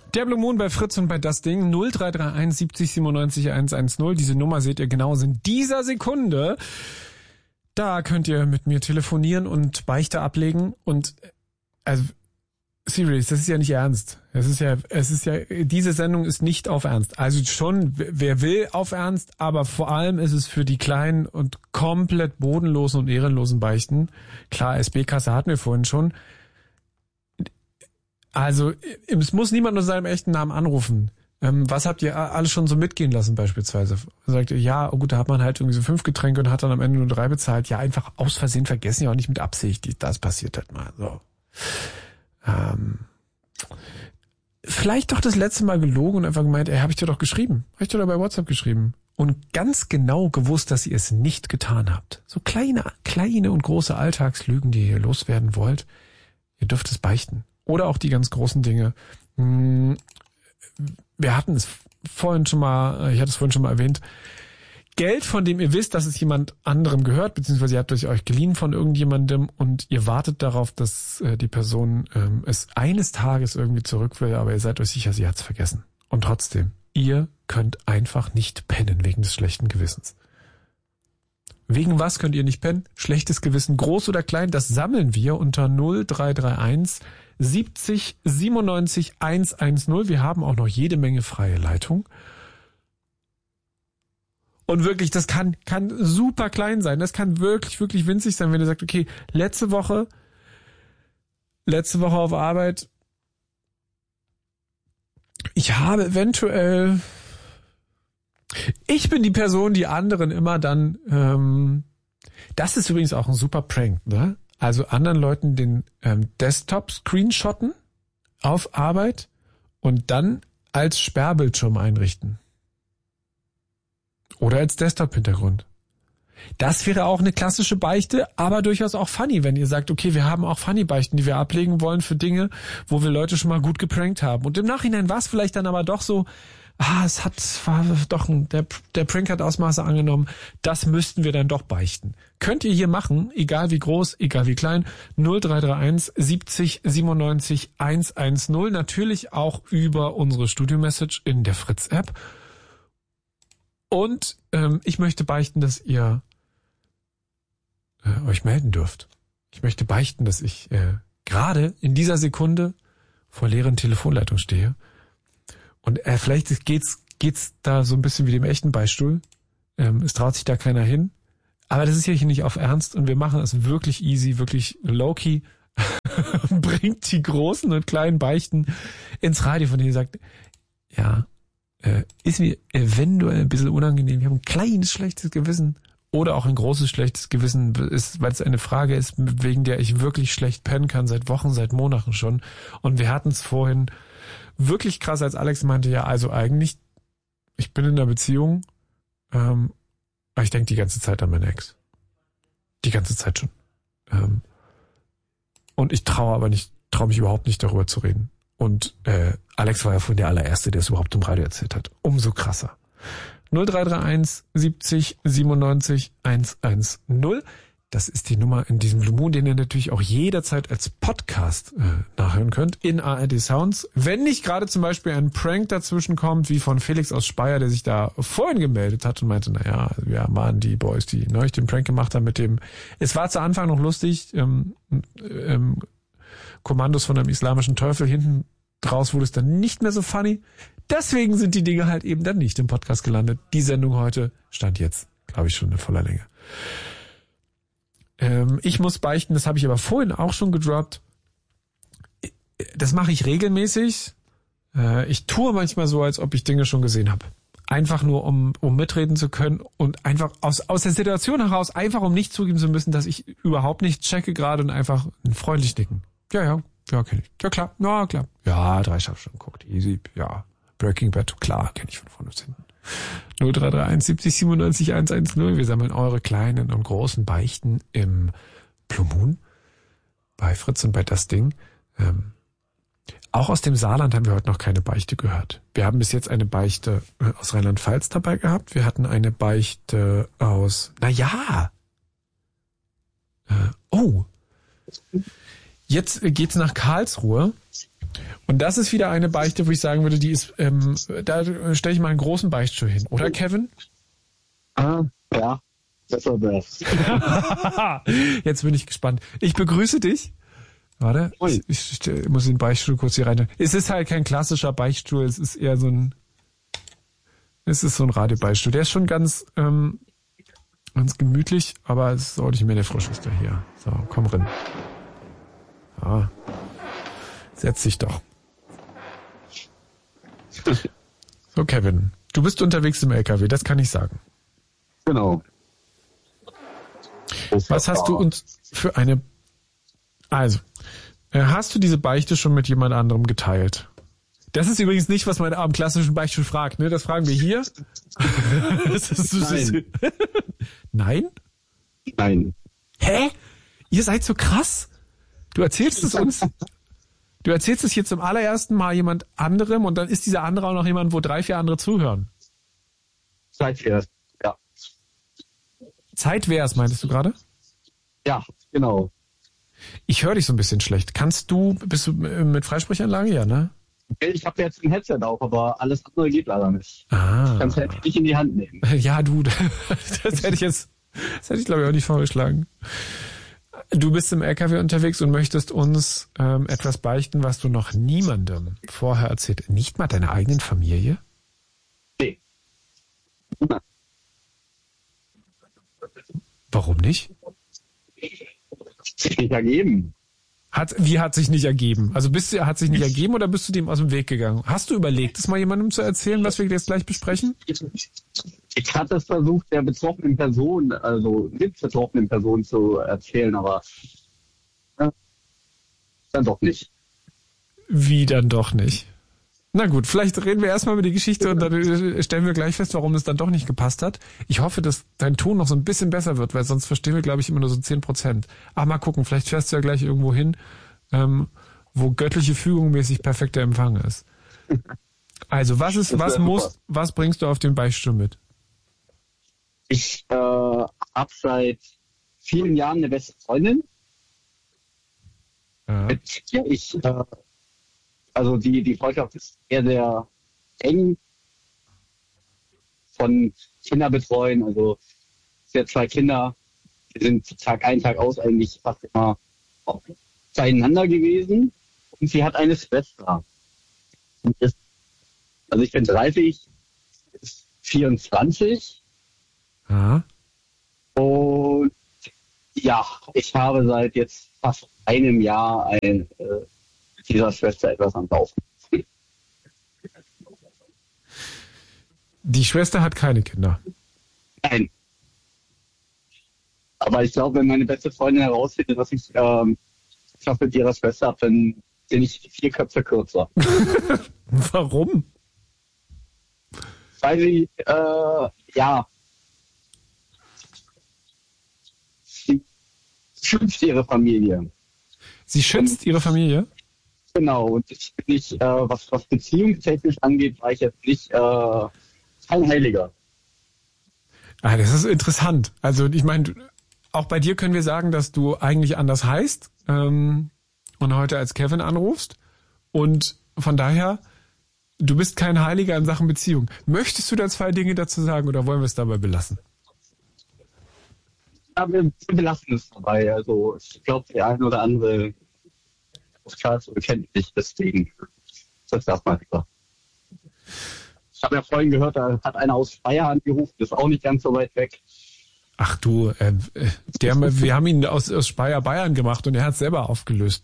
Der Blue Moon bei Fritz und bei Das Ding 0331 70 97 110. Diese Nummer seht ihr genauso in dieser Sekunde. Da könnt ihr mit mir telefonieren und Beichte ablegen und also serious, das ist ja nicht ernst. Es ist ja, diese Sendung ist nicht auf Ernst. Also schon, wer will auf Ernst, aber vor allem ist es für die kleinen und komplett bodenlosen und ehrenlosen Beichten. Klar, SB-Kasse hatten wir vorhin schon. Also, es muss niemand nur seinem echten Namen anrufen. Was habt ihr alles schon so mitgehen lassen beispielsweise? Sagt ihr, ja, gut, da hat man halt irgendwie so 5 Getränke und hat dann am Ende nur 3 bezahlt. Ja, einfach aus Versehen vergessen, ja auch nicht mit Absicht. Das passiert halt mal so. Vielleicht doch das letzte Mal gelogen und einfach gemeint, habe ich dir doch geschrieben. Habe ich dir doch bei WhatsApp geschrieben. Und ganz genau gewusst, dass ihr es nicht getan habt. So kleine und große Alltagslügen, die ihr loswerden wollt. Ihr dürft es beichten. Oder auch die ganz großen Dinge. Wir hatten es vorhin schon mal, ich hatte es vorhin schon mal erwähnt. Geld, von dem ihr wisst, dass es jemand anderem gehört, beziehungsweise ihr habt es euch geliehen von irgendjemandem und ihr wartet darauf, dass die Person es eines Tages irgendwie zurück will, aber ihr seid euch sicher, sie hat es vergessen. Und trotzdem, ihr könnt einfach nicht pennen wegen des schlechten Gewissens. Wegen was könnt ihr nicht pennen? Schlechtes Gewissen, groß oder klein, das sammeln wir unter 0331 70 97 110. Wir haben auch noch jede Menge freie Leitung. Und wirklich, das kann super klein sein. Das kann wirklich, wirklich winzig sein, wenn ihr sagt, okay, letzte Woche auf Arbeit, ich bin die Person, die anderen immer dann, das ist übrigens auch ein super Prank, ne? Also anderen Leuten den Desktop screenshotten auf Arbeit und dann als Sperrbildschirm einrichten. Oder als Desktop-Hintergrund. Das wäre auch eine klassische Beichte, aber durchaus auch funny, wenn ihr sagt, okay, wir haben auch Funny-Beichten, die wir ablegen wollen für Dinge, wo wir Leute schon mal gut geprankt haben. Und im Nachhinein war es vielleicht dann aber doch so, der Prank hat Ausmaße angenommen, das müssten wir dann doch beichten. Könnt ihr hier machen, egal wie groß, egal wie klein, 0331 70 97 110, natürlich auch über unsere Studio-Message in der Fritz-App. Und ich möchte beichten, dass ihr euch melden dürft. Ich möchte beichten, dass ich gerade in dieser Sekunde vor leeren Telefonleitung stehe. Und vielleicht geht's da so ein bisschen wie dem echten Beistuhl. Es traut sich da keiner hin. Aber das ist ja hier nicht auf Ernst und wir machen es wirklich easy, wirklich low-key. Bringt die großen und kleinen Beichten ins Radio, von denen ihr sagt, ja, ist mir eventuell ein bisschen unangenehm. Wir haben ein kleines schlechtes Gewissen oder auch ein großes schlechtes Gewissen, ist, weil es eine Frage ist, wegen der ich wirklich schlecht pennen kann, seit Wochen, seit Monaten schon. Und wir hatten es vorhin wirklich krass, als Alex meinte, ja, also eigentlich, ich bin in einer Beziehung, aber ich denke die ganze Zeit an meine Ex. Die ganze Zeit schon. Und ich traue mich überhaupt nicht darüber zu reden. Und Alex war ja von der allererste, der es überhaupt im Radio erzählt hat. Umso krasser. 0331 70 97 110. Das ist die Nummer in diesem Blue Moon, den ihr natürlich auch jederzeit als Podcast nachhören könnt in ARD Sounds. Wenn nicht gerade zum Beispiel ein Prank dazwischen kommt, wie von Felix aus Speyer, der sich da vorhin gemeldet hat und meinte, naja, wir waren die Boys, die neulich den Prank gemacht haben mit dem, es war zu Anfang noch lustig, Kommandos von einem islamischen Teufel, hinten draus wurde es dann nicht mehr so funny. Deswegen sind die Dinge halt eben dann nicht im Podcast gelandet. Die Sendung heute stand jetzt, glaube ich, schon in voller Länge. Ich muss beichten, das habe ich aber vorhin auch schon gedroppt. Das mache ich regelmäßig. Ich tue manchmal so, als ob ich Dinge schon gesehen habe. Einfach nur, um mitreden zu können und einfach aus der Situation heraus, einfach um nicht zugeben zu müssen, dass ich überhaupt nicht checke gerade und einfach freundlich nicken. Ja, kenn ich. Ja, klar. Ja, klar. Ja, 3 Staffeln schon geguckt. Easy. Ja. Breaking Bad, klar, kenne ich von vorne bis hinten. 0331 70 97 110. Wir sammeln eure kleinen und großen Beichten im Blue Moon bei Fritz und bei Das Ding. Auch aus dem Saarland haben wir heute noch keine Beichte gehört. Wir haben bis jetzt eine Beichte aus Rheinland-Pfalz dabei gehabt. Wir hatten eine Beichte aus, jetzt geht's nach Karlsruhe. Und das ist wieder eine Beichte, wo ich sagen würde, die ist, da stelle ich mal einen großen Beichtstuhl hin. Oder, Kevin? Ja, besser wär's. Jetzt bin ich gespannt. Ich begrüße dich. Warte, ich muss den Beichtstuhl kurz hier rein. Es ist halt kein klassischer Beichtstuhl, es ist eher so ein Radiobeichtstuhl. Der ist schon ganz gemütlich, aber es ist auch nicht mehr der frischeste hier. So, komm rein. Ja. Setz dich doch. So, Kevin, du bist unterwegs im LKW, das kann ich sagen. Genau. Was hast du uns für eine... Also, hast du diese Beichte schon mit jemand anderem geteilt? Das ist übrigens nicht, was man am klassischen Beichtstuhl fragt, ne? Das fragen wir hier. Nein. Nein? Nein. Hä? Ihr seid so krass? Du erzählst es uns... Du erzählst es hier zum allerersten Mal jemand anderem und dann ist dieser andere auch noch jemand, wo 3, 4 andere zuhören. Zeitwär's, ja. Zeitwär's, meintest du gerade? Ja, genau. Ich höre dich so ein bisschen schlecht. Bist du mit Freisprechanlage? Ja, ne? Ich habe jetzt ein Headset auf, aber alles andere geht leider nicht. Ah. Ich kann es halt nicht in die Hand nehmen. Ja, du, das hätte ich glaube ich auch nicht vorgeschlagen. Du bist im LKW unterwegs und möchtest uns etwas beichten, was du noch niemandem vorher erzählt. Nicht mal deiner eigenen Familie? Nee. Warum nicht? Sich nicht ergeben. Wie hat sich nicht ergeben? Also hat sich nicht ergeben oder bist du dem aus dem Weg gegangen? Hast du überlegt, es mal jemandem zu erzählen, was wir jetzt gleich besprechen? Ich hatte es versucht, der betroffenen Person, also mit betroffenen Personen zu erzählen, aber dann doch nicht. Wie dann doch nicht? Na gut, vielleicht reden wir erstmal über die Geschichte und dann stellen wir gleich fest, warum es dann doch nicht gepasst hat. Ich hoffe, dass dein Ton noch so ein bisschen besser wird, weil sonst verstehen wir, glaube ich, immer nur so 10%. Aber mal gucken, vielleicht fährst du ja gleich irgendwo hin, wo göttliche Fügung mäßig perfekter Empfang ist. Also, was bringst du auf den Beichtstuhl mit? Ich habe seit vielen Jahren eine beste Freundin. Ja. Mit der also die Freundschaft ist sehr, sehr eng von Kinderbetreuen. Also wir haben 2 Kinder, wir sind Tag ein, Tag aus eigentlich fast immer beieinander gewesen. Und sie hat eine Schwester. Also ich bin 30, ist 24. Ja. Und ja, ich habe seit jetzt fast einem Jahr dieser Schwester etwas am Laufen. Die Schwester hat keine Kinder. Nein. Aber ich glaube, wenn meine beste Freundin herausfindet, was ich mit ihrer Schwester habe, dann bin ich 4 Köpfe kürzer. Warum? Weil sie, sie schützt ihre Familie. Sie schützt ihre Familie? Genau, und ich bin nicht, was beziehungstechnisch angeht, war ich jetzt nicht kein Heiliger. Ah, das ist interessant. Also ich meine, auch bei dir können wir sagen, dass du eigentlich anders heißt und heute als Kevin anrufst. Und von daher, du bist kein Heiliger in Sachen Beziehung. Möchtest du da 2 Dinge dazu sagen oder wollen wir es dabei belassen? Ja, wir belassen es dabei. Also ich glaube, der eine oder andere kennt mich, deswegen das darf man lieber. Ich habe ja vorhin gehört, da hat einer aus Speyer angerufen, das ist auch nicht ganz so weit weg. Ach du, wir haben ihn aus Speyer Bayern gemacht und er hat es selber aufgelöst.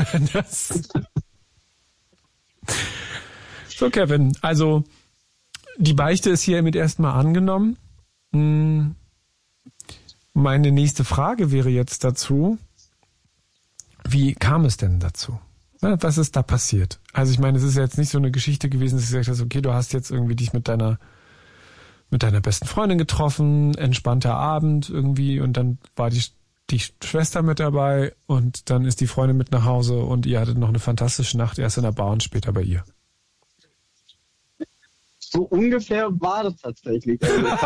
So, Kevin, also die Beichte ist hiermit erstmal angenommen. Meine nächste Frage wäre jetzt dazu, wie kam es denn dazu? Was ist da passiert? Also ich meine, es ist ja jetzt nicht so eine Geschichte gewesen, dass du gesagt hast, okay, du hast jetzt irgendwie dich mit deiner besten Freundin getroffen, entspannter Abend irgendwie und dann war die Schwester mit dabei und dann ist die Freundin mit nach Hause und ihr hattet noch eine fantastische Nacht, erst in der Bar und später bei ihr. So ungefähr war das tatsächlich.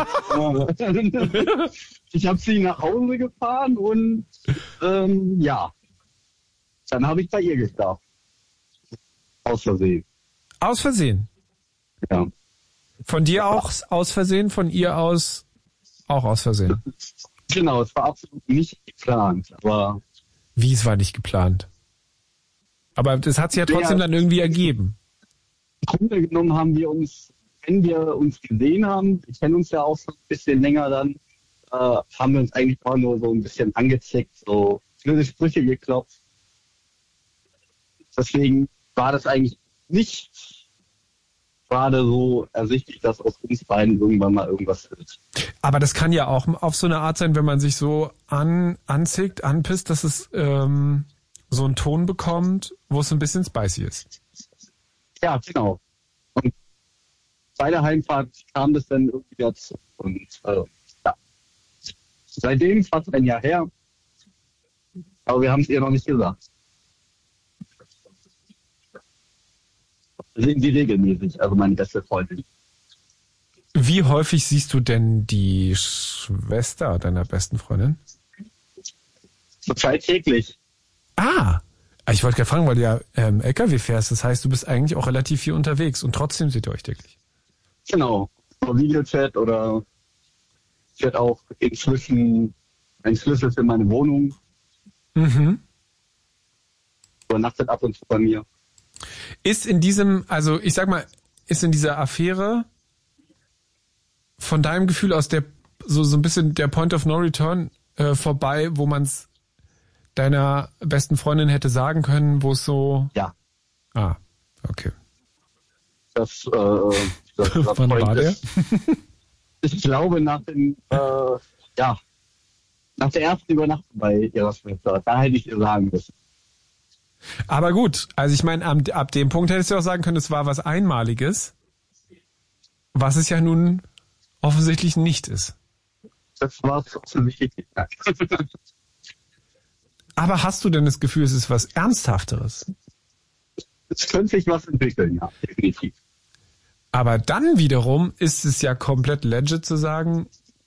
Ich habe sie nach Hause gefahren und dann habe ich bei ihr geschlafen. Aus Versehen. Aus Versehen? Ja. Von dir auch aus Versehen, von ihr aus auch aus Versehen? Genau, es war absolut nicht geplant, aber... Wie, es war nicht geplant? Aber das hat sich ja trotzdem dann irgendwie ergeben. Im Grunde genommen haben wir uns, wenn wir uns gesehen haben, wir kennen uns ja auch schon ein bisschen länger dann, haben wir uns eigentlich auch nur so ein bisschen angezickt, so blöde Sprüche geklopft. Deswegen war das eigentlich nicht gerade so ersichtlich, dass aus uns beiden irgendwann mal irgendwas wird. Aber das kann ja auch auf so eine Art sein, wenn man sich so anzickt, anpisst, dass es so einen Ton bekommt, wo es ein bisschen spicy ist. Ja, genau. Und bei der Heimfahrt kam das dann irgendwie dazu. Und ja, seitdem fast ein Jahr her. Aber wir haben es ihr noch nicht gesagt. Sehen sie regelmäßig, also meine beste Freundin. Wie häufig siehst du denn die Schwester deiner besten Freundin? Zurzeit täglich. Ah, ich wollte gerade fragen, weil du ja LKW fährst. Das heißt, du bist eigentlich auch relativ viel unterwegs und trotzdem seht ihr euch täglich. Genau. Über Videochat oder ich werde auch inzwischen ein Schlüssel für meine Wohnung. Mhm. Übernachtet ab und zu bei mir. Ist in diesem, also ich sag mal, ist in dieser Affäre von deinem Gefühl aus der so ein bisschen der Point of No Return vorbei, wo man es deiner besten Freundin hätte sagen können, wo es so... Ja. Ah, okay. Das Wann war der? Ich glaube nach der ersten Übernachtung bei ihrer Schwester, da hätte ich ihr sagen müssen. Aber gut, also ich meine, ab dem Punkt hättest du auch sagen können, es war was Einmaliges, was es ja nun offensichtlich nicht ist. Das war es offensichtlich nicht. Aber hast du denn das Gefühl, es ist was Ernsthafteres? Es könnte sich was entwickeln, ja, definitiv. Aber dann wiederum ist es ja komplett legit zu sagen,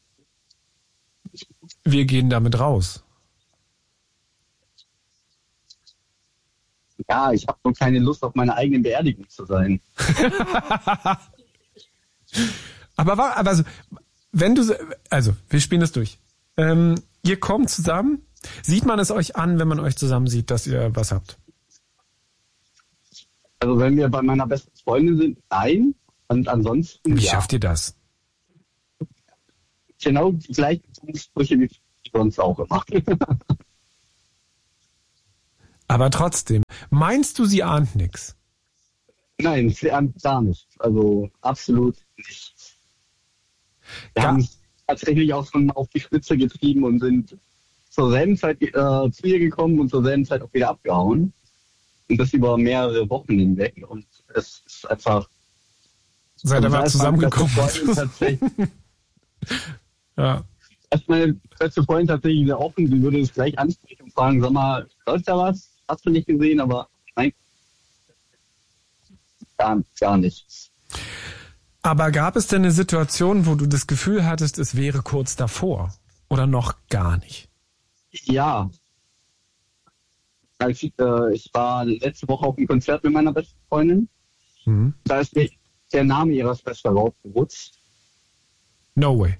wir gehen damit raus. Ja, ich habe nur keine Lust, auf meiner eigenen Beerdigung zu sein. Aber also, wenn du, also, wir spielen das durch. Ihr kommt zusammen, sieht man es euch an, wenn man euch zusammen sieht, dass ihr was habt? Also wenn wir bei meiner besten Freundin sind, nein. Und ansonsten, Wie ja. schafft ihr das? Genau die gleichen Sprüche wie sonst auch immer. Aber trotzdem, meinst du, sie ahnt nix? Nein, gar nicht. Also absolut nicht. Wir haben es tatsächlich auch schon auf die Spitze getrieben und sind zur selben Zeit zu ihr gekommen und zur selben Zeit auch wieder abgehauen. Und das über mehrere Wochen hinweg. Und es ist einfach... Seid ihr mal zusammengekommen? Ja. Als meine beste Freundin tatsächlich sehr offen, sie würde es gleich ansprechen und fragen, sag mal, läuft da was? Hast du nicht gesehen? Aber nein, gar nichts. Aber gab es denn eine Situation, wo du das Gefühl hattest, es wäre kurz davor? Oder noch gar nicht? Ja. Ich war letzte Woche auf einem Konzert mit meiner besten Freundin. Mhm. Da ist mir der Name ihrer Schwester rausgerutscht. No way.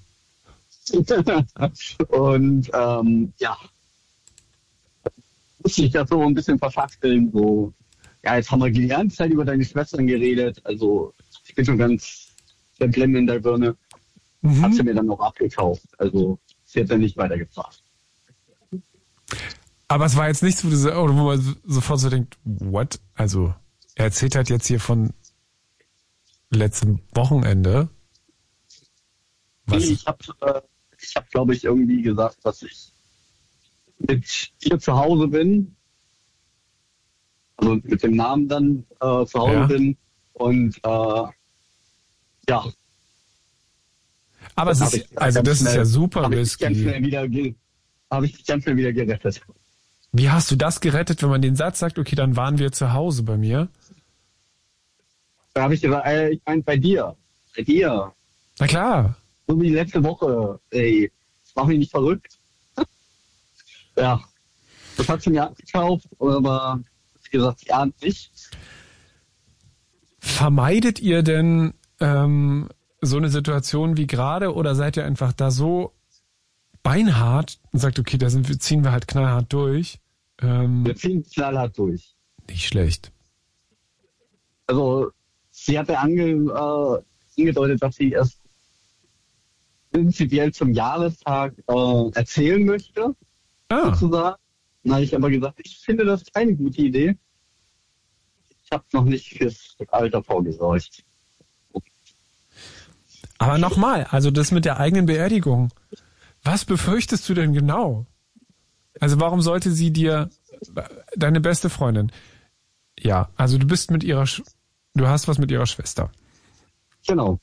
Und ja, musste ich das so ein bisschen verfachteln. So, ja, jetzt haben wir die ganze Zeit über deine Schwestern geredet. Also ich bin schon ganz verklemmt in der Birne. Hat sie mir dann noch abgekauft. Also sie hat dann nicht weitergefragt. Aber es war jetzt nichts, wo man sofort so denkt, what? Also er erzählt halt jetzt hier von letztem Wochenende. Was? Nee, ich hab, glaube ich, irgendwie gesagt, dass ich mit ihr zu Hause bin. Also mit dem Namen dann zu Hause bin. Und ja. Aber es ist, also das ist ja super risky. Habe ich ganz schnell wieder gerettet. Wie hast du das gerettet, wenn man den Satz sagt, okay, dann waren wir zu Hause bei mir? Da habe ich gesagt, ich meine bei dir. Bei dir. Na klar. So wie letzte Woche. Ey, mach mich nicht verrückt. Ja. Das hat sie mir abgekauft, aber wie gesagt, sie ahnt nicht. vermeidet ihr denn so eine Situation wie gerade oder seid ihr einfach da so beinhart und sagt, okay, ziehen wir halt knallhart durch? Wir ziehen knallhart durch. Nicht schlecht. Also, sie hat ja angedeutet, dass sie erst prinzipiell zum Jahrestag erzählen möchte, sozusagen. Dann habe ich aber gesagt, ich finde das keine gute Idee. Ich habe noch nicht fürs Alter vorgesorgt. Aber nochmal, also das mit der eigenen Beerdigung. Was befürchtest du denn genau? Also warum sollte sie dir, deine beste Freundin, ja, also du hast was mit ihrer Schwester. Genau.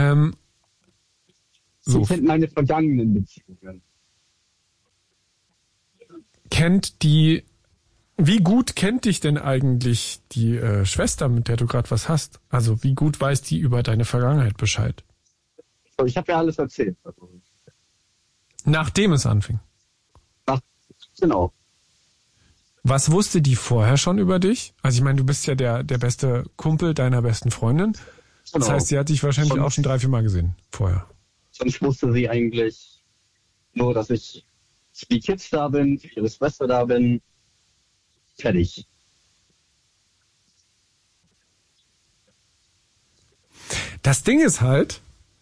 So. Sie kennt meine vergangenen Beziehungen. Wie gut kennt dich denn eigentlich die Schwester, mit der du gerade was hast? Also wie gut weiß die über deine Vergangenheit Bescheid? Ich habe ja alles erzählt. Nachdem es anfing? Genau. Was wusste die vorher schon über dich? Also ich meine, du bist ja der beste Kumpel deiner besten Freundin. Das Genau. heißt, sie hat dich wahrscheinlich auch schon 3-4 Mal gesehen vorher. Sonst wusste sie eigentlich nur, dass ich für die Kids da bin, für ihre Schwester da bin. Fertig. Das Ding ist halt,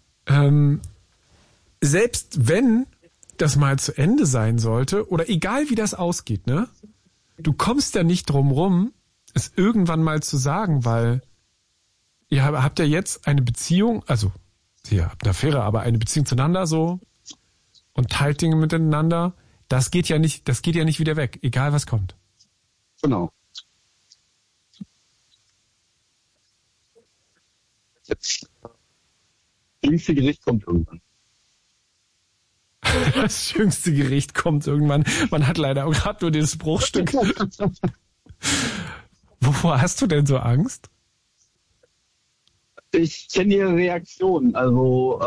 selbst wenn das mal zu Ende sein sollte, oder egal wie das ausgeht, ne? Du kommst ja nicht drum rum, es irgendwann mal zu sagen, weil ihr habt ja jetzt eine Beziehung, also ihr habt eine Affäre, aber eine Beziehung zueinander so und teilt Dinge miteinander. Das geht ja nicht wieder weg, egal was kommt. Genau. Das jüngste Gericht kommt irgendwann. Das jüngste Gericht kommt irgendwann. Man hat leider auch gerade nur dieses Bruchstück. Wovor hast du denn so Angst? Ich kenne ihre Reaktion. Also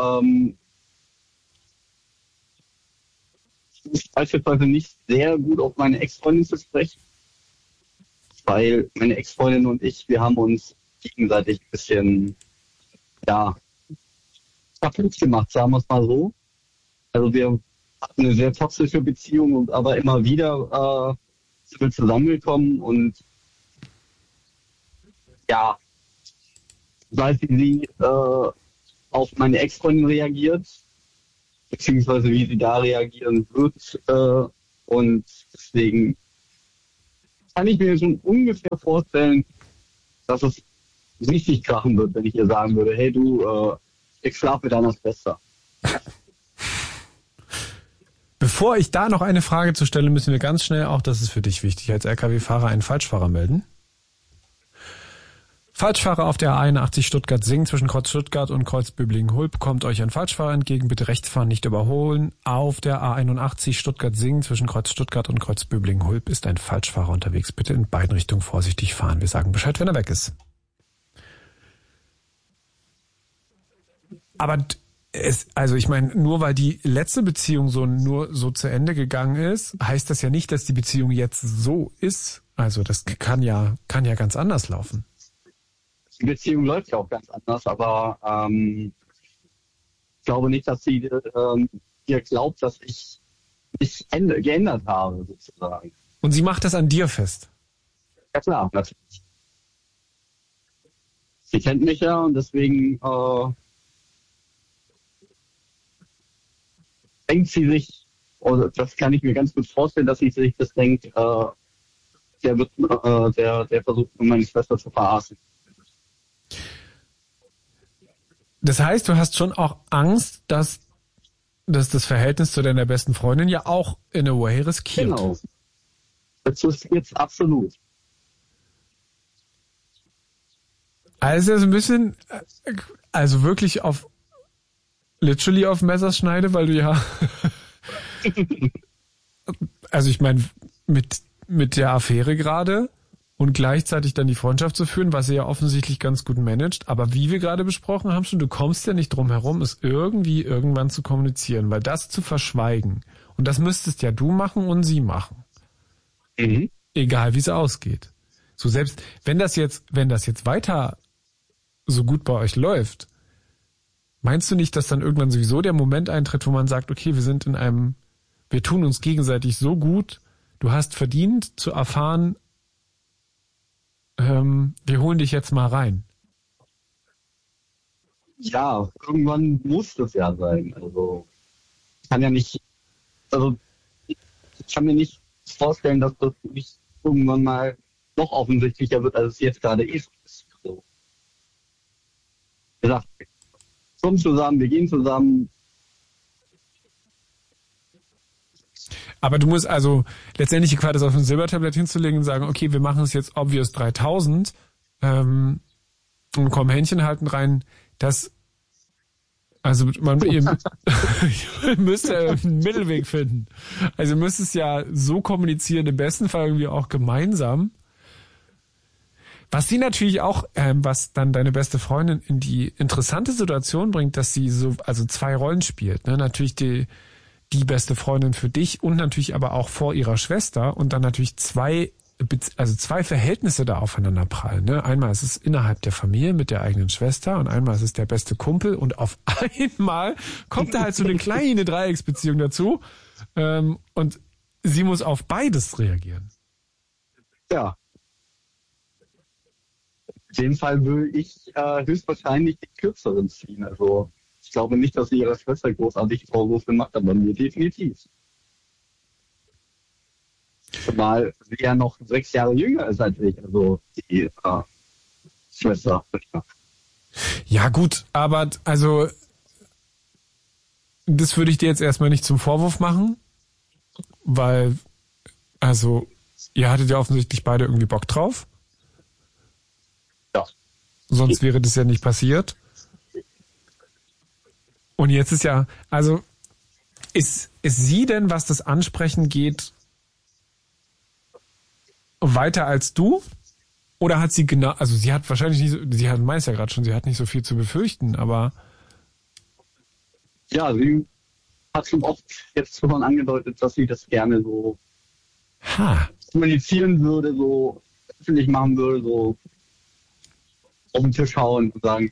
ich ist beispielsweise nicht sehr gut auf meine Ex-Freundin zu sprechen, weil meine Ex-Freundin und ich, wir haben uns gegenseitig ein bisschen, ja, kaputt gemacht, sagen wir es mal so. Also wir hatten eine sehr toxische Beziehung, und aber immer wieder sind wir zusammengekommen und ja, weiß wie sie auf meine Ex-Freundin reagiert, beziehungsweise wie sie da reagieren wird. Und deswegen kann ich mir schon ungefähr vorstellen, dass es richtig krachen wird, wenn ich ihr sagen würde, hey du, ich schlafe mit deiner Schwester. Bevor ich da noch eine Frage zu stelle, müssen wir ganz schnell, auch das ist für dich wichtig, als LKW-Fahrer einen Falschfahrer melden. Falschfahrer auf der A81 Stuttgart-Sing zwischen Kreuz Stuttgart und Kreuz Böblingen-Hulp. Kommt euch ein Falschfahrer entgegen, bitte rechts fahren, nicht überholen. Auf der A81 Stuttgart-Sing zwischen Kreuz Stuttgart und Kreuz Böblingen-Hulp ist ein Falschfahrer unterwegs. Bitte in beiden Richtungen vorsichtig fahren. Wir sagen Bescheid, wenn er weg ist. Aber also ich meine, nur weil die letzte Beziehung nur so zu Ende gegangen ist, heißt das ja nicht, dass die Beziehung jetzt so ist. Also das kann ja ganz anders laufen. Die Beziehung läuft ja auch ganz anders, aber ich glaube nicht, dass sie ihr glaubt, dass ich mich geändert habe, sozusagen. Und sie macht das an dir fest? Ja klar, natürlich. Sie kennt mich ja und deswegen denkt sie sich, oder das kann ich mir ganz gut vorstellen, dass sie sich das denkt, der versucht, meine Schwester zu verarschen. Das heißt, du hast schon auch Angst, dass das Verhältnis zu deiner besten Freundin ja auch in a way riskiert. Genau. Das ist jetzt absolut. Also so ein bisschen, also wirklich literally auf Messerschneide, weil du ja, also ich meine, mit der Affäre gerade und gleichzeitig dann die Freundschaft zu führen, was ihr ja offensichtlich ganz gut managt. Aber wie wir gerade besprochen haben schon, du kommst ja nicht drum herum, es irgendwie irgendwann zu kommunizieren, weil das zu verschweigen, und das müsstest ja du machen und sie machen. Mhm. Egal wie es ausgeht. So selbst, wenn das jetzt weiter so gut bei euch läuft, meinst du nicht, dass dann irgendwann sowieso der Moment eintritt, wo man sagt, okay, wir tun uns gegenseitig so gut, du hast verdient zu erfahren, wir holen dich jetzt mal rein. Ja, irgendwann muss das ja sein. Also ich kann mir nicht vorstellen, dass das nicht irgendwann mal noch offensichtlicher wird, als es jetzt gerade ist. So. Wie gesagt, wir kommen zusammen, wir gehen zusammen. Aber du musst also letztendlich quasi das auf ein Silbertablett hinzulegen und sagen, okay, wir machen es jetzt obvious 3000 und kommen Händchen halten rein. Ihr müsst ja einen Mittelweg finden. Also ihr müsst es ja so kommunizieren, im besten Fall irgendwie auch gemeinsam. Was sie natürlich auch, was dann deine beste Freundin in die interessante Situation bringt, dass sie also zwei Rollen spielt. Ne? Natürlich die beste Freundin für dich und natürlich aber auch vor ihrer Schwester und dann natürlich zwei Verhältnisse da aufeinander prallen. Ne? Einmal ist es innerhalb der Familie mit der eigenen Schwester und einmal ist es der beste Kumpel und auf einmal kommt da halt so eine kleine Dreiecksbeziehung dazu und sie muss auf beides reagieren. Ja. In dem Fall würde ich höchstwahrscheinlich die kürzeren ziehen. Also ich glaube nicht, dass sie ihrer Schwester großartig Vorwürfe macht, aber mir definitiv. Zumal sie ja noch 6 Jahre jünger ist als ich, also die Schwester. Ja gut, aber also das würde ich dir jetzt erstmal nicht zum Vorwurf machen, weil also ihr hattet ja offensichtlich beide irgendwie Bock drauf. Ja. Sonst wäre das ja nicht passiert. Und jetzt ist ja, also ist sie denn, was das Ansprechen geht, weiter als du? Oder hat sie genau, also sie hat wahrscheinlich nicht so, sie hat meist ja gerade schon, sie hat nicht so viel zu befürchten, aber Ja, sie hat schon oft jetzt schon angedeutet, dass sie das gerne so kommunizieren würde, so öffentlich machen würde, so auf den Tisch hauen und sagen,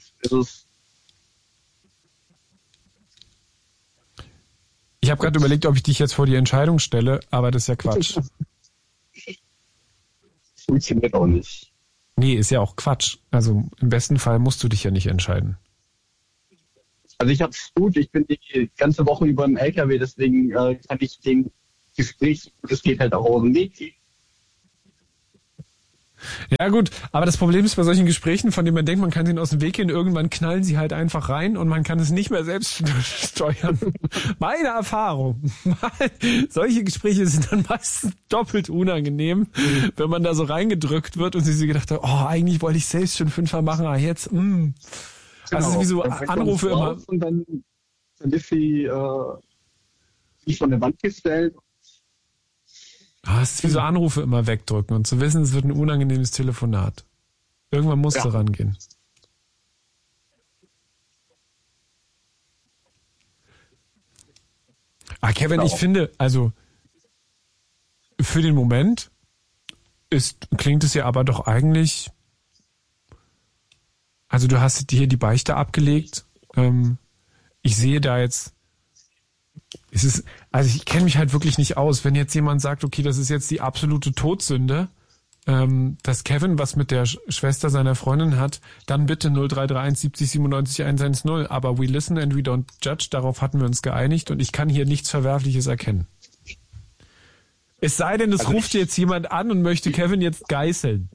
ich habe gerade überlegt, ob ich dich jetzt vor die Entscheidung stelle, aber das ist ja Quatsch. Funktioniert auch nicht. Nee, ist ja auch Quatsch. Also im besten Fall musst du dich ja nicht entscheiden. Also ich hab's gut, ich bin die ganze Woche über im LKW, deswegen kann ich den Gespräch, das geht halt auch aus dem Weg gehen. Ja gut, aber das Problem ist bei solchen Gesprächen, von denen man denkt, man kann sie aus dem Weg gehen, irgendwann knallen sie halt einfach rein und man kann es nicht mehr selbst steuern. Meine Erfahrung. Solche Gespräche sind dann meistens doppelt unangenehm, wenn man da so reingedrückt wird und sie sich gedacht hat, oh, eigentlich wollte ich selbst schon 5-mal machen, aber jetzt, Also es ist wie so Anrufe immer. Und dann ist sie von der Wand gestellt. Es ist wie so Anrufe immer wegdrücken und zu wissen, es wird ein unangenehmes Telefonat. Irgendwann musst du rangehen. Kevin, ich finde, also für den Moment klingt es ja aber doch eigentlich, also du hast hier die Beichte abgelegt. Ich sehe da jetzt, also ich kenne mich halt wirklich nicht aus. Wenn jetzt jemand sagt, okay, das ist jetzt die absolute Todsünde, dass Kevin was mit der Schwester seiner Freundin hat, dann bitte 0331 70 97 110. Aber we listen and we don't judge, darauf hatten wir uns geeinigt und ich kann hier nichts Verwerfliches erkennen. Es sei denn, es ruft jetzt jemand an und möchte Kevin jetzt geißeln.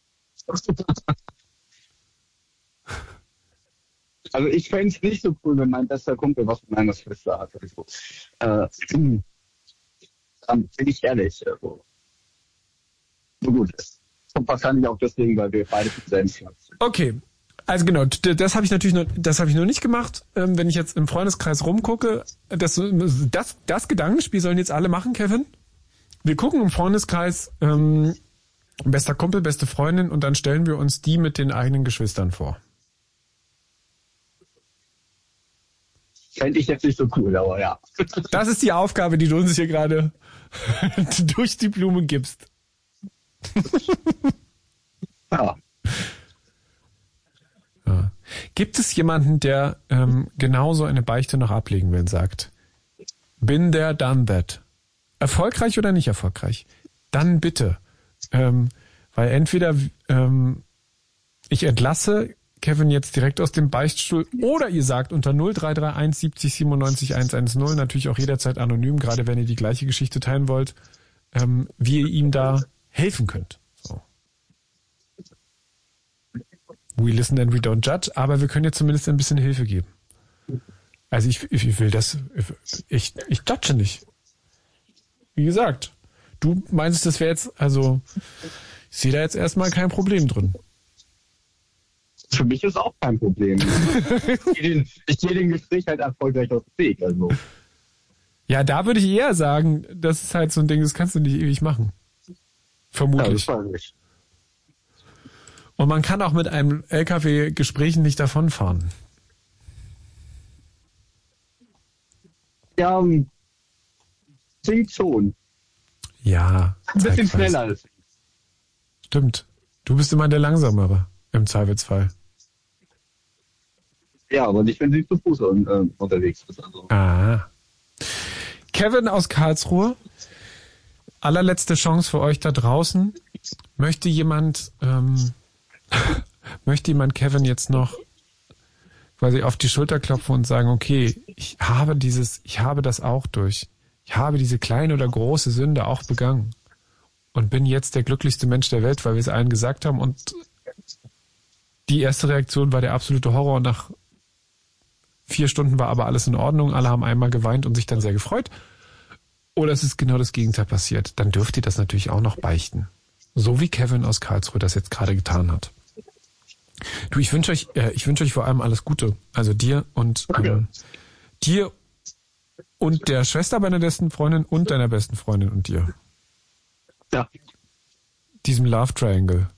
Also ich fände es nicht so cool, wenn mein bester Kumpel was mit meiner Schwester hat. Also, dann bin ich ehrlich. Also, so gut. Das kommt wahrscheinlich auch deswegen, weil wir beide vom selben Platz sind. Okay. Also genau, das habe ich natürlich noch nicht gemacht. Wenn ich jetzt im Freundeskreis rumgucke, das Gedankenspiel sollen jetzt alle machen, Kevin. Wir gucken im Freundeskreis, bester Kumpel, beste Freundin und dann stellen wir uns die mit den eigenen Geschwistern vor. Fände ich jetzt nicht so cool, aber ja. Das ist die Aufgabe, die du uns hier gerade durch die Blume gibst. Ja. Ja. Gibt es jemanden, der genauso eine Beichte noch ablegen will und sagt, been there, done that. Erfolgreich oder nicht erfolgreich? Dann bitte. Weil entweder ich entlasse Kevin jetzt direkt aus dem Beichtstuhl oder ihr sagt unter 0331 70 97 110, natürlich auch jederzeit anonym, gerade wenn ihr die gleiche Geschichte teilen wollt, wie ihr ihm da helfen könnt. So. We listen and we don't judge, aber wir können jetzt zumindest ein bisschen Hilfe geben. Also ich will das, ich judge nicht. Wie gesagt, du meinst, das wäre jetzt, also ich sehe da jetzt erstmal kein Problem drin. Für mich ist auch kein Problem. Ich gehe den Gespräch halt erfolgreich aus dem Weg. Also. Ja, da würde ich eher sagen, das ist halt so ein Ding, das kannst du nicht ewig machen. Vermutlich. Ja, das und man kann auch mit einem LKW Gesprächen nicht davonfahren. Ja, singt schon. Ja. Ein bisschen schneller als ich. Stimmt. Du bist immer der Langsamere im Zweifelsfall. Ja, aber nicht, wenn sie zu Fuß unterwegs ist. Also. Ah. Kevin aus Karlsruhe. Allerletzte Chance für euch da draußen. Möchte jemand Kevin jetzt noch quasi auf die Schulter klopfen und sagen, okay, ich habe das auch durch. Ich habe diese kleine oder große Sünde auch begangen und bin jetzt der glücklichste Mensch der Welt, weil wir es allen gesagt haben und die erste Reaktion war der absolute Horror und nach 4 Stunden war aber alles in Ordnung, alle haben einmal geweint und sich dann sehr gefreut. Oder es ist genau das Gegenteil passiert. Dann dürft ihr das natürlich auch noch beichten. So wie Kevin aus Karlsruhe das jetzt gerade getan hat. Du, ich wünsche euch vor allem alles Gute. Also dir und der Schwester meiner besten Freundin und deiner besten Freundin und dir. Ja. Diesem Love Triangle.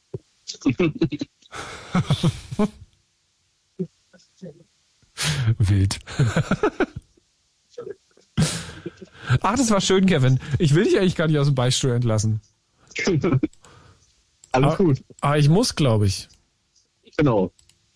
Wild. Ach, das war schön, Kevin. Ich will dich eigentlich gar nicht aus dem Beichtstuhl entlassen. Alles gut. Aber ich muss, glaube ich. Genau.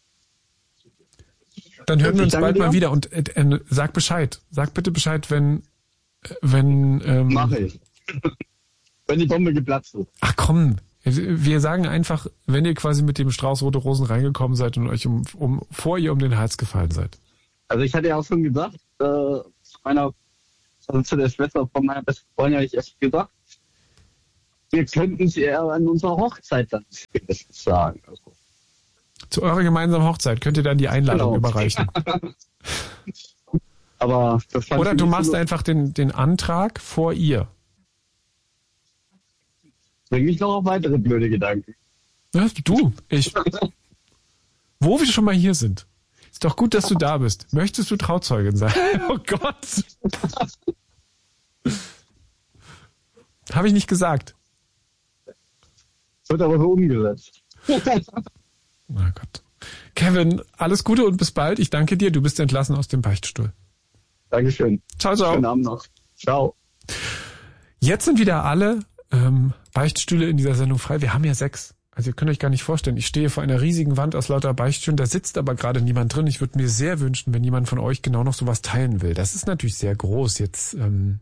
Dann hören wir uns bald mal wieder und sag Bescheid. Sag bitte Bescheid, wenn Mache ich. Wenn die Bombe geplatzt ist. Ach komm, wir sagen einfach, wenn ihr quasi mit dem Strauß rote Rosen reingekommen seid und euch vor ihr um den Hals gefallen seid. Also ich hatte ja auch schon gesagt, zu der Schwester von meiner besten Freundin habe ich erst gesagt, wir könnten sie eher an unserer Hochzeit dann spätestens sagen. Also. Zu eurer gemeinsamen Hochzeit könnt ihr dann die Einladung überreichen. Aber das fand oder du machst einfach den Antrag vor ihr. Bring mich noch auf weitere blöde Gedanken. Ja, wo wir schon mal hier sind. Ist doch gut, dass du da bist. Möchtest du Trauzeugin sein? Oh Gott. Habe ich nicht gesagt. Wird aber so umgesetzt. Na Gott. Kevin, alles Gute und bis bald. Ich danke dir. Du bist entlassen aus dem Beichtstuhl. Dankeschön. Ciao, ciao. Schönen Abend noch. Ciao. Jetzt sind wieder alle Beichtstühle in dieser Sendung frei. Wir haben ja 6. Also ihr könnt euch gar nicht vorstellen. Ich stehe vor einer riesigen Wand aus lauter Beichtstühlen. Da sitzt aber gerade niemand drin. Ich würde mir sehr wünschen, wenn jemand von euch genau noch sowas teilen will. Das ist natürlich sehr groß. Jetzt so ein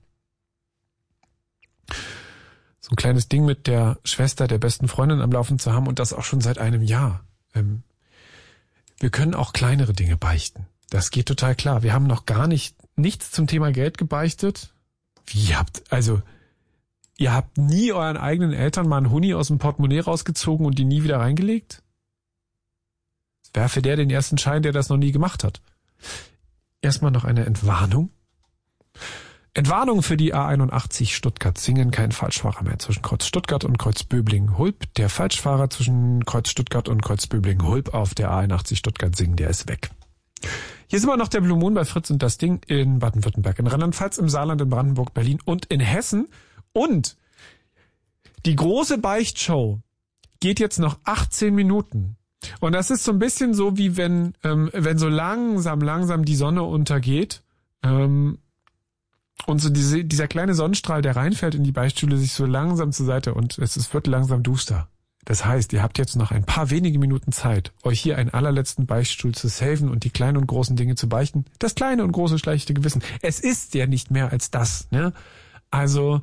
kleines Ding mit der Schwester der besten Freundin am Laufen zu haben und das auch schon seit einem Jahr. Wir können auch kleinere Dinge beichten. Das geht total klar. Wir haben noch gar nichts zum Thema Geld gebeichtet. Ihr habt nie euren eigenen Eltern mal einen Huni aus dem Portemonnaie rausgezogen und die nie wieder reingelegt? Werfe der den ersten Schein, der das noch nie gemacht hat. Erstmal noch eine Entwarnung. Entwarnung für die A81 Stuttgart-Singen. Kein Falschfahrer mehr zwischen Kreuz Stuttgart und Kreuz Böblingen-Hulp. Der Falschfahrer zwischen Kreuz Stuttgart und Kreuz Böblingen-Hulp auf der A81 Stuttgart-Singen, der ist weg. Hier ist immer noch der Blue Moon bei Fritz und das Ding in Baden-Württemberg, in Rheinland-Pfalz, im Saarland, in Brandenburg, Berlin und in Hessen. Und die große Beichtshow geht jetzt noch 18 Minuten. Und das ist so ein bisschen so, wie wenn so langsam die Sonne untergeht und so dieser kleine Sonnenstrahl, der reinfällt in die Beichtstühle, sich so langsam zur Seite und wird langsam duster. Das heißt, ihr habt jetzt noch ein paar wenige Minuten Zeit, euch hier einen allerletzten Beichtstuhl zu saven und die kleinen und großen Dinge zu beichten. Das kleine und große schlechte Gewissen. Es ist ja nicht mehr als das, ne? Also,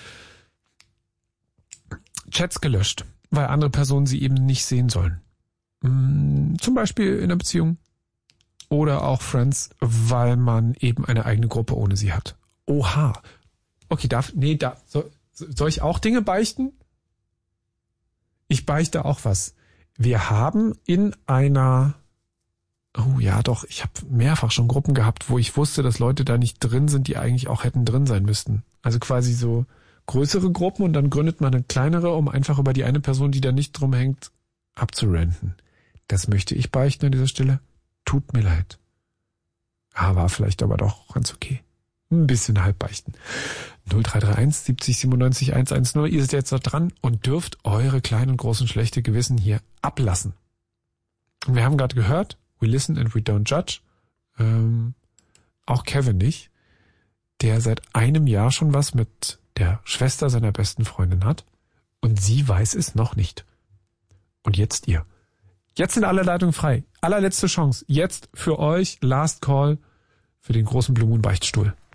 Chats gelöscht, weil andere Personen sie eben nicht sehen sollen. Zum Beispiel in der Beziehung. Oder auch Friends, weil man eben eine eigene Gruppe ohne sie hat. Oha. Okay, soll ich auch Dinge beichten? Ich beichte auch was. Wir haben in einer, ich habe mehrfach schon Gruppen gehabt, wo ich wusste, dass Leute da nicht drin sind, die eigentlich auch hätten drin sein müssten. Also quasi so größere Gruppen und dann gründet man eine kleinere, um einfach über die eine Person, die da nicht drum hängt, abzurenten. Das möchte ich beichten an dieser Stelle. Tut mir leid. War vielleicht aber doch ganz okay. Ein bisschen halb beichten. 0331 70 97 110. Ihr seid jetzt noch dran und dürft eure kleinen und großen schlechte Gewissen hier ablassen. Und wir haben gerade gehört, we listen and we don't judge. Auch Kevin nicht, der seit einem Jahr schon was mit der Schwester seiner besten Freundin hat und sie weiß es noch nicht. Und jetzt ihr. Jetzt sind alle Leitungen frei. Allerletzte Chance. Jetzt für euch, Last Call für den großen Blue Moon Beichtstuhl.